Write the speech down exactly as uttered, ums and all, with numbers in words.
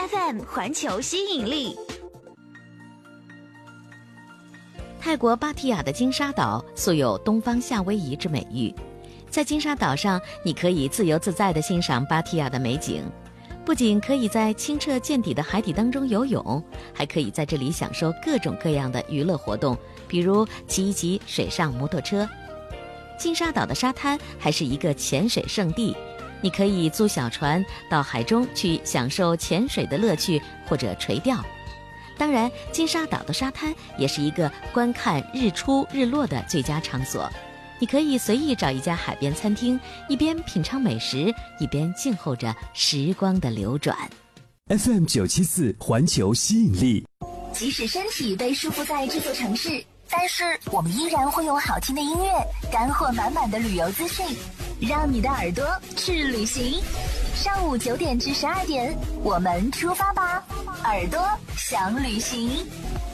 F M 环球吸引力。 泰国芭提雅的金沙岛素有东方夏威夷之美誉，在金沙岛上，你可以自由自在地欣赏芭提雅的美景，不仅可以在清澈见底的海底当中游泳，还可以在这里享受各种各样的娱乐活动，比如骑一骑水上摩托车。金沙岛的沙滩还是一个潜水圣地，你可以租小船到海中去享受潜水的乐趣或者垂钓。当然，金沙岛的沙滩也是一个观看日出日落的最佳场所，你可以随意找一家海边餐厅，一边品尝美食，一边静候着时光的流转。 F M 九七四环球吸引力。 即使身体被束缚在这座城市，但是我们依然会用好听的音乐，干货满满的旅游资讯，让你的耳朵去旅行。上午九点至十二点，我们出发吧，耳朵想旅行。